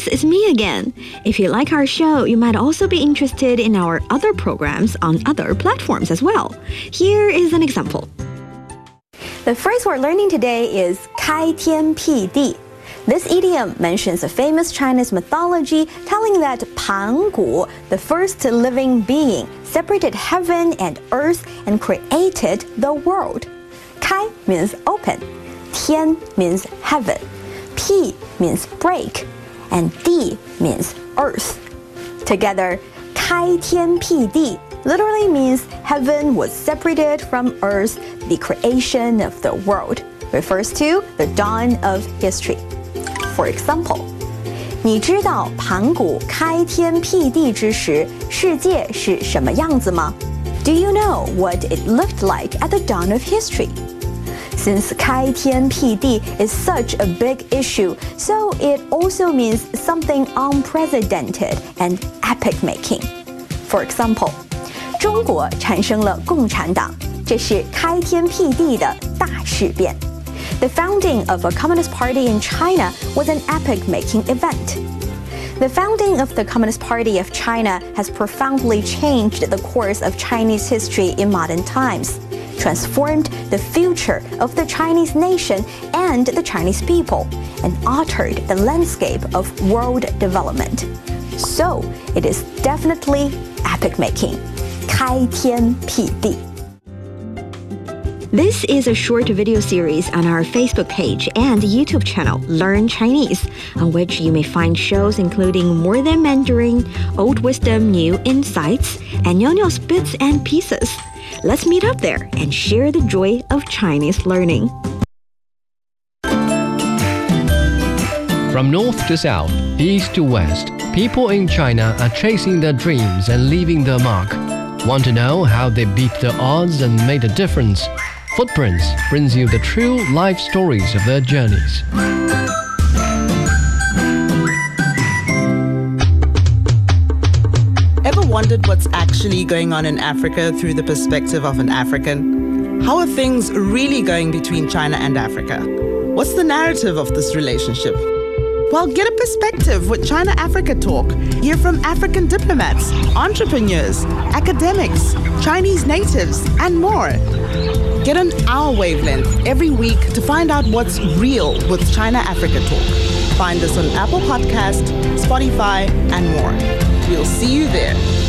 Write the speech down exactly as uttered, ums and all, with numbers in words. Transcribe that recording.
guys, it's me again. If you like our show, you might also be interested in our other programs on other platforms as well. Here is an example. The phrase we're learning today is 开天辟地. This idiom mentions a famous Chinese mythology telling that Pan Gu, the first living being, separated heaven and earth and created the world. 开 means open, 天 means heaven, 辟 means break, and 地 means earth. Together, 开天辟地 literally means heaven was separated from earth, the creation of the world, refers to the dawn of history. For example, 你知道盘古开天辟地之时，世界是什么样子吗? Do you know what it looked like at the dawn of history? Since 开天辟地 is such a big issue, so it also means something unprecedented and epic-making. For example, 中国产生了共产党，这是开天辟地的大事变。The founding of a Communist Party in China was an epic-making event. The founding of the Communist Party of China has profoundly changed the course of Chinese history in modern times, transformed the future of the Chinese nation and the Chinese people, and altered the landscape of world development. So, it is definitely epic-making. 开天辟地. This is a short video series on our Facebook page and YouTube channel, Learn Chinese, on which you may find shows including More Than Mandarin, Old Wisdom, New Insights, and Nyo-Nyo's Bits and Pieces. Let's meet up there and share the joy of Chinese learning. From north to south, east to west, people in China are chasing their dreams and leaving their mark. Want to know how they beat the odds and made a difference? Footprints brings you the true life stories of their journeys. Ever wondered what's actually going on in Africa through the perspective of an African? How are things really going between China and Africa? What's the narrative of this relationship? Well, get a perspective with China-Africa Talk. Hear from African diplomats, entrepreneurs, academics, Chinese natives, and more. Get on our wavelength every week to find out what's real with China-Africa Talk. Find us on Apple Podcast, Spotify, and more. We'll see you there.